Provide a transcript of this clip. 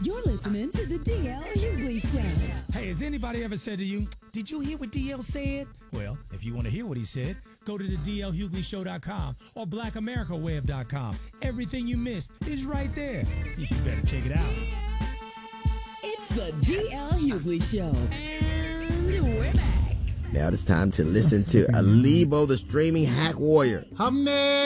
You're listening to the DL Hughley Show. Hey, has anybody ever said to you, did you hear what DL said? Well, if you want to hear what he said, go to the DLHughleyShow.com or BlackAmericaWeb.com. Everything you missed is right there. You better check it out. It's the DL Hughley Show. And we're back. Now it's time to listen to Alibo, the streaming hack warrior.